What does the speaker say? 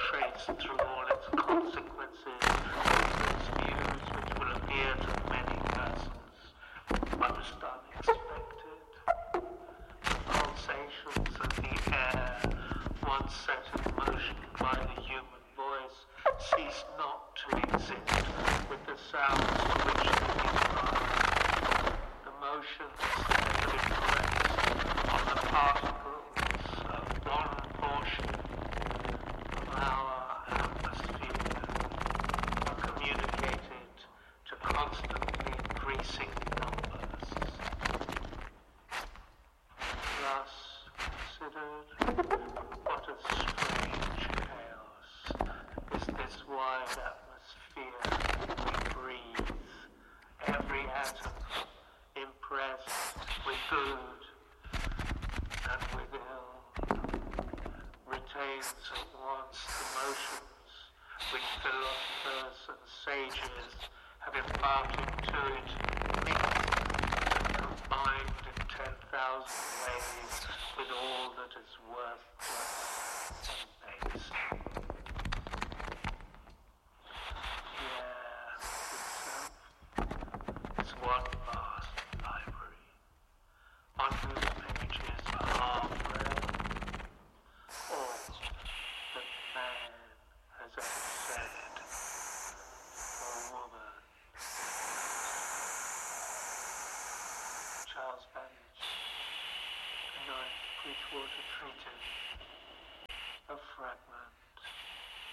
trace through all its consequences, its views which will appear to many persons most unexpected. Pulsations of the air, once set in motion by the human voice, cease not to exist with the sounds to which they give rise. The motions that have been placed on the particles of one portion of our atmosphere are communicated to constantly increasing numbers. Thus considered, what a strange chaos is this wide atmosphere we breathe, every atom impressed with good and with ill, retains at once the motions which philosophers and sages have imparted to it, mixed and combined in 10,000 ways with all that is worthless and base. The air itself is one vast library, on whose pages are half-read all that man has ever said, or woman. Charles Babbage, The Ninth Bridgewater Treatise, a fragment.